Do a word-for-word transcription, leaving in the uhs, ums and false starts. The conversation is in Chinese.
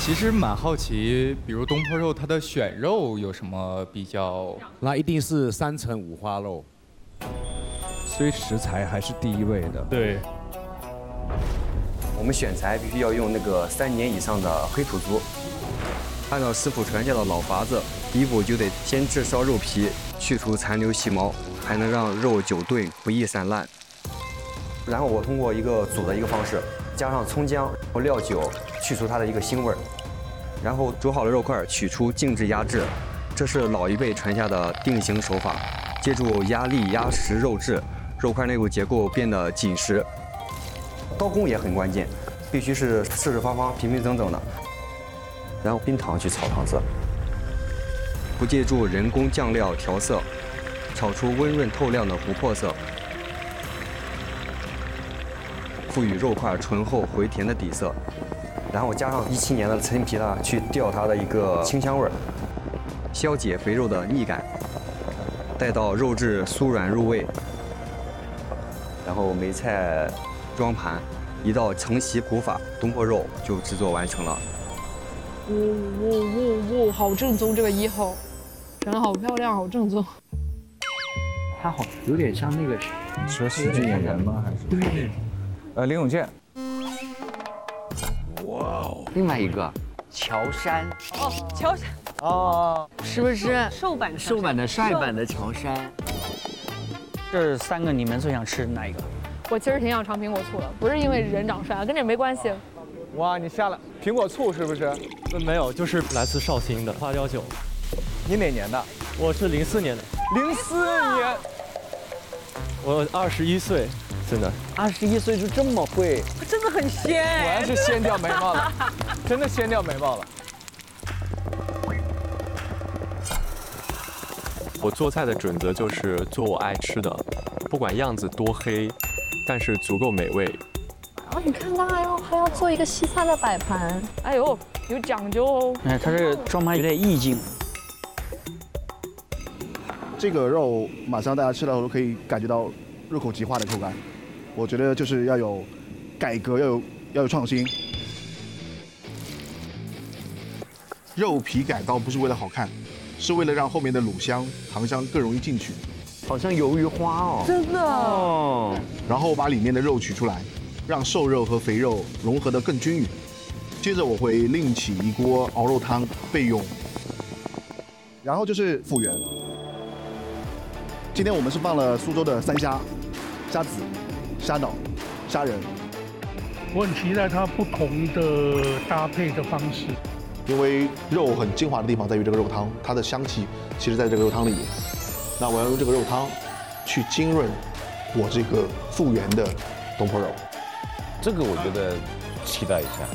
其实蛮好奇，比如东坡肉，它的选肉有什么比较？ 那一定是三层五花肉， 所以食材还是第一位的。 对， 我们选材必须要用那个三年以上的黑土猪。按照师傅传下的老法子，第一步就得先炙烧肉皮，去除残留细毛，还能让肉久炖不易散烂。然后我通过一个煮的一个方式，加上葱姜和料酒，去除它的一个腥味儿。然后煮好的肉块取出静置压制，这是老一辈传下的定型手法，借助压力压实肉质，肉块内部结构变得紧实。刀工也很关键，必须是四四方方、平平整整的。然后冰糖去炒糖色，不借助人工酱料调色，炒出温润透亮的琥珀色，赋予肉块醇厚回甜的底色。然后加上一七年的陈皮呢，去调它的一个清香味儿，消解肥肉的腻感，待到肉质酥软入味，然后梅菜装盘，一道承袭古法东坡肉就制作完成了。 呜呜呜呜，好正宗，这个一号，长得好漂亮，好正宗。 他好有点像那个说喜剧演员吗？还是？ 对， 呃，林永健。 哇哦！另外一个乔杉。 哦，乔杉。 哦， 是不是瘦版？ 瘦版的帅版的乔杉。 这三个你们最想吃哪一个？ 我其实挺想尝苹果醋的，不是因为人长帅，跟这没关系。 哇，你下了苹果醋是不是？ 没有，就是来自绍兴的花雕酒。 你哪年的？ 我是零四年的。 零四年。 我二十一岁，真的。 二十一岁就这么会， 真的很鲜。 果然是掀掉眉毛了，真的掀掉眉毛了。 我做菜的准则就是做我爱吃的，不管样子多黑，但是足够美味。 哦，你看他还要还要做一个西餐的摆盘，哎呦，有讲究哦。 哎，它这个装盘有点意境。 这个肉马上大家吃到都可以感觉到入口即化的口感，我觉得就是要有改革，要有要有创新。肉皮改刀不是为了好看，是为了让后面的卤香、糖香更容易进去。 好像鱿鱼花哦， 真的哦。 然后把里面的肉取出来，让瘦肉和肥肉融合得更均匀。接着我会另起一锅熬肉汤备用。然后就是复原。今天我们是放了苏州的三虾、虾子、虾脑、虾仁。 我很期待它不同的搭配的方式。 因为肉很精华的地方在于这个肉汤，它的香气其实在这个肉汤里面。那我要用这个肉汤去浸润我这个复原的东坡肉。 这个我觉得期待一下。